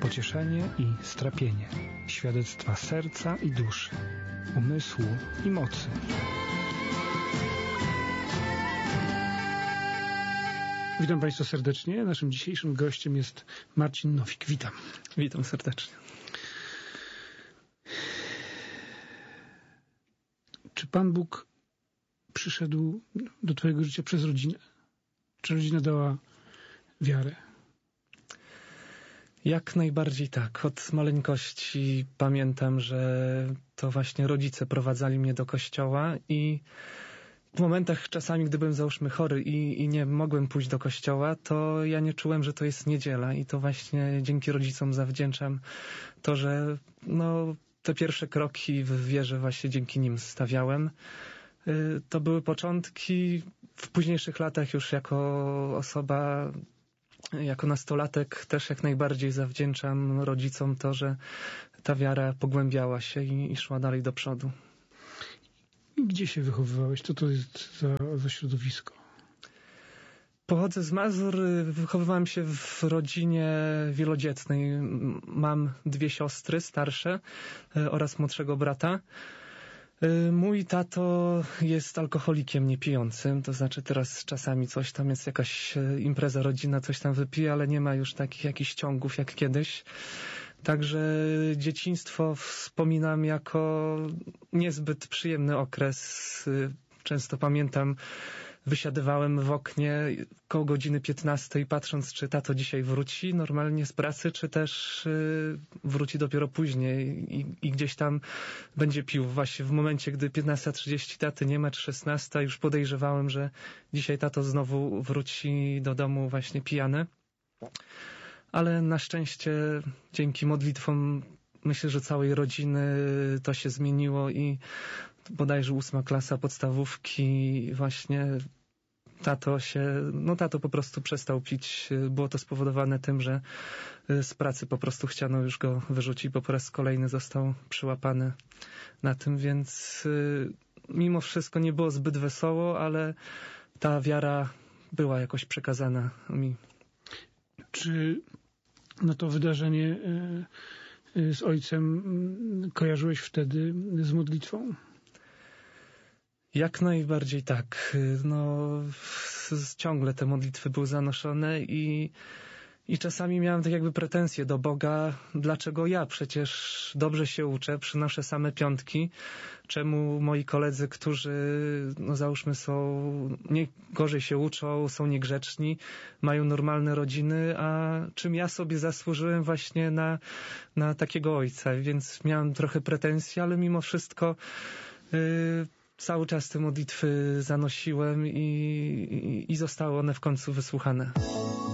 pocieszenie i strapienie, świadectwa serca i duszy, umysłu i mocy. Witam Państwa serdecznie. Naszym dzisiejszym gościem jest Marcin Nowik. Witam. Witam serdecznie. Czy Pan Bóg przyszedł do Twojego życia przez rodzinę? Czy rodzina dała wiarę? Jak najbardziej tak. Od maleńkości pamiętam, że to właśnie rodzice prowadzali mnie do kościoła i w momentach czasami, gdy byłem załóżmy chory i nie mogłem pójść do kościoła, to ja nie czułem, że to jest niedziela i to właśnie dzięki rodzicom zawdzięczam to, że te pierwsze kroki w wierze właśnie dzięki nim stawiałem. To były początki. W późniejszych latach już jako osoba, jako nastolatek też jak najbardziej zawdzięczam rodzicom to, że ta wiara pogłębiała się i szła dalej do przodu. I gdzie się wychowywałeś? Co to jest za środowisko? Pochodzę z Mazur, wychowywałem się w rodzinie wielodzietnej. Mam 2 siostry starsze oraz młodszego brata. Mój tato jest alkoholikiem niepijącym, to znaczy teraz czasami coś tam jest, jakaś impreza rodzinna, coś tam wypije, ale nie ma już takich jakichś ciągów jak kiedyś. Także dzieciństwo wspominam jako niezbyt przyjemny okres. Często pamiętam, wysiadywałem w oknie koło godziny 15 patrząc, czy tato dzisiaj wróci normalnie z pracy, czy też wróci dopiero później i gdzieś tam będzie pił. Właśnie w momencie, gdy 15:30 taty nie ma, czy 16, już podejrzewałem, że dzisiaj tato znowu wróci do domu właśnie pijany. Ale na szczęście dzięki modlitwom myślę, że całej rodziny to się zmieniło i bodajże 8. klasa podstawówki właśnie tato po prostu przestał pić. Było to spowodowane tym, że z pracy po prostu chciano już go wyrzucić, bo po raz kolejny został przyłapany na tym, więc mimo wszystko nie było zbyt wesoło, ale ta wiara była jakoś przekazana mi. Czy to wydarzenie z ojcem kojarzyłeś wtedy z modlitwą? Jak najbardziej tak. Ciągle te modlitwy były zanoszone i czasami miałem tak jakby pretensje do Boga. Dlaczego ja? Przecież dobrze się uczę, przynoszę same piątki. Czemu moi koledzy, którzy załóżmy nie gorzej się uczą, są niegrzeczni, mają normalne rodziny, a czym ja sobie zasłużyłem właśnie na takiego ojca? Więc miałem trochę pretensji, ale mimo wszystko cały czas te modlitwy zanosiłem i zostały one w końcu wysłuchane.